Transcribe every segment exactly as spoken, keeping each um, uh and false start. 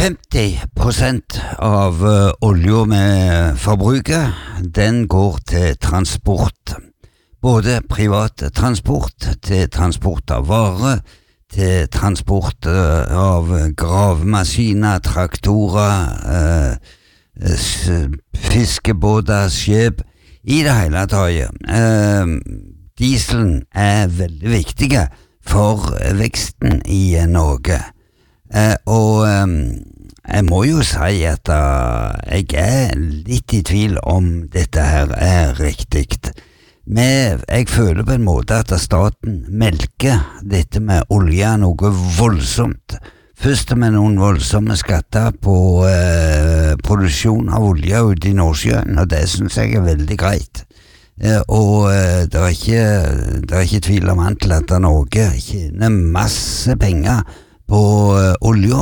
femti prosent av uh, olja med forbruket, den går til transport. Både privat transport, til transport av varer, til transport uh, av gravemaskiner, traktorer, uh, fiskebåter, skjeb, i det hele taget. Uh, dieselen er veldig viktig for veksten i Norge. Uh, og um, jeg må jo si at uh, jeg er litt i tvil om dette her er riktig. Men jeg føler på en måte at staten melker dette med olje noe voldsomt. Først med noen voldsomme skatter på uh, produksjon av olje ute i Nordsjøen, og det synes jeg er veldig greit. Uh, og uh, det er ikke, det er ikke tvil om at Norge tjener masse penger på uh, olje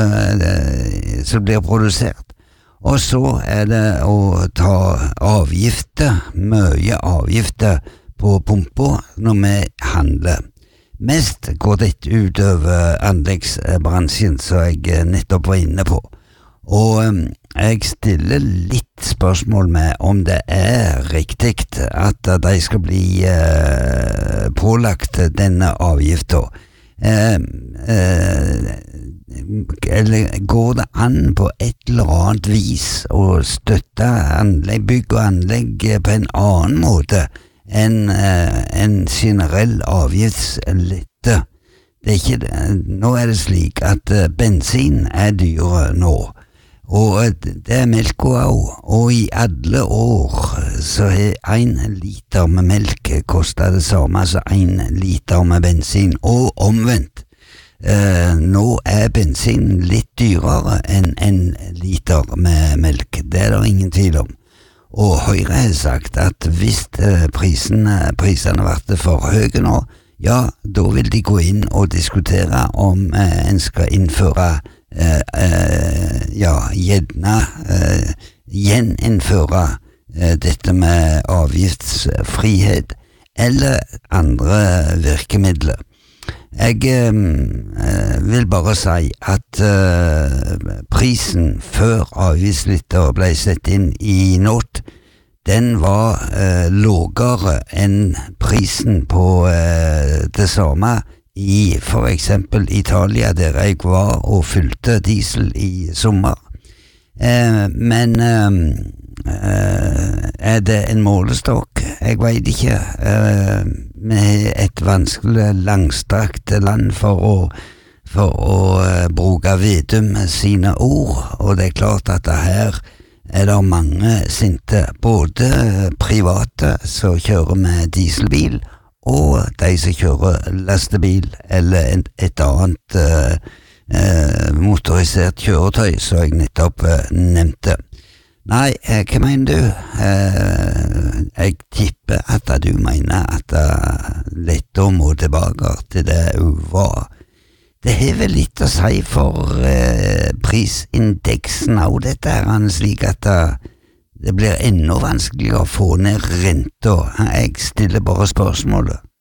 uh, som blir produsert. Og så er det å ta avgifter, mye avgifter på pumper når vi handler. Mest går dette utover anleggsbransjen, som jeg nettopp var inne på. Og um, jeg stiller litt spørsmål med om det er riktig at de skal bli uh, pålagt denne avgiften. Uh, uh, eller går det an på et eller annet vis å støtte anlegg, bygg og anlegg på en annen måte enn uh, en generell avgiftslette? Det er ikke det. Nå er det slik at uh, bensin er dyre nå, og det er melk også, og i alle år så er en liter med melk kostet det samme som en liter med bensin, og omvendt. Uh, nå er bensin litt dyrere enn en liter med melk, det er det ingen tvil om. Og Høyre har sagt at hvis uh, prisene, prisene ble for høye nå, ja, da vil de gå inn og diskutere om uh, en skal innføre uh, uh, ja, gjerne uh, gjeninnføre uh, dette med avgiftsfrihet eller andre virkemidler. Jeg eh, vil bare si at eh, prisen før avgiftslista ble sett inn i Nord, den var eh, lavere enn prisen på eh, det samme i for eksempel Italia, der jeg var og fylte diesel i sommer. Eh, men eh, er det en målestokk? Jeg vet ikke. Eh, vi har et vanskelig langstrakt land for å, for å uh, bruke Vedum sine ord, og det er klart at det her er det mange sinte, både private som kjører med dieselbil, og de som kjører lastebil eller et, et annet uh, uh, motorisert kjøretøy, som jeg nettopp uh, nevnte. Nei, eh, hva mener du? Eh, jeg tipper at du mener at uh, dette må tilbake til det hun var. Det har vel litt å si for eh, prisindeksen av dette her, slik at uh, det blir enda vanskeligere å få ned renta. Jeg stiller bare spørsmålet.